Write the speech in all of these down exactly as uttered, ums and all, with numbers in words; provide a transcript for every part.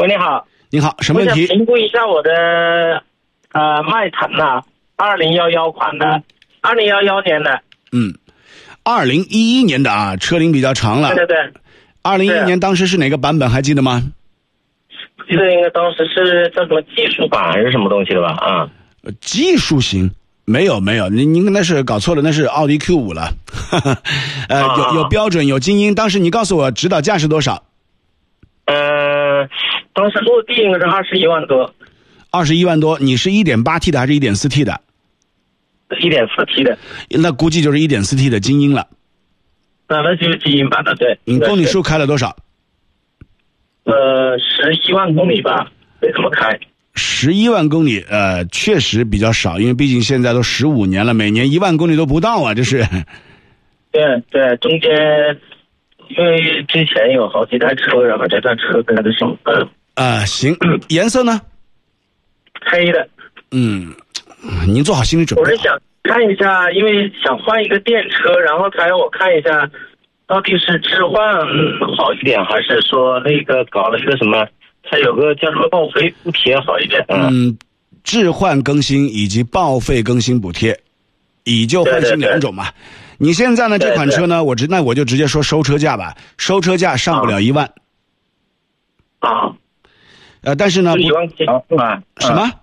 喂，你好。 你好，什么问题？ 我想评估一下我的呃迈腾啊，二零幺幺款的，二零幺幺年的。 嗯，二零一一年的啊，车龄比较长了。 对对对。 二零一一年当时是哪个版本还记得吗？ 记得应该当时是叫什么技术版还是什么东西的吧？啊， 技术型。没有没有，您您那是搞错了，那是奥迪 Q 五 了。呃， 啊、 有有标准有精英，当时你告诉我指导价是多少？ 呃，当时落地应该是二十一万多。 二十一万多，你是 一点八 T 的还是 一点四 T 的？ 一点四 T 的。 那估计就是 一点四 T 的精英了。 那那就是精英版的，对。 你公里数开了多少？ 呃，十一万公里吧，没怎么开。 十一万公里，呃，确实比较少，因为毕竟现在都十五年了，每年一万公里都不到啊，这是。 对对，中间因为之前有好几台车，然后这台车跟它的什么？ 啊，行，颜色呢？ 黑的。 嗯，您做好心理准备。 我是想看一下，因为想换一个电车，然后才让我看一下，到底是置换好一点，还是说那个搞了一个什么？它有个叫什么报废补贴好一点。 嗯，置换更新以及报废更新补贴，以旧换新两种嘛。对对对，你现在呢这款车呢，对对，我直那我就直接说收车价吧，收车价上不了一万。 啊。 呃，但是呢， 一万几啊？ 什么？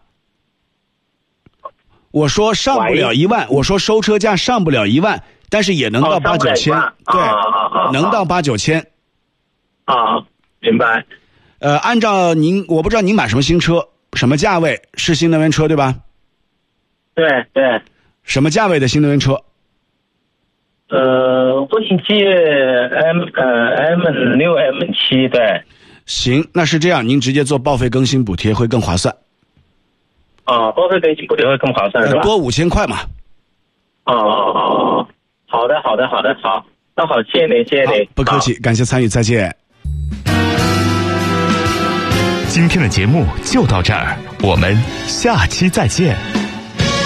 我说上不了一万，我说收车价上不了一万，但是也能到八九千，对，能到八九千。 啊，明白。 呃，按照您，我不知道您买什么新车，什么价位？是新能源车对吧？ 对对。 什么价位的新能源车？ 呃，波音系 M 呃 M 六 M 七，对。 行，那是这样，您直接做报废更新补贴会更划算。 啊，报废更新补贴会更划算是吧？ 多五千块嘛。 哦哦哦，好的好的好的好，那好，谢谢您谢谢您。 不客气，感谢参与，再见。 今天的节目就到这儿，我们下期再见。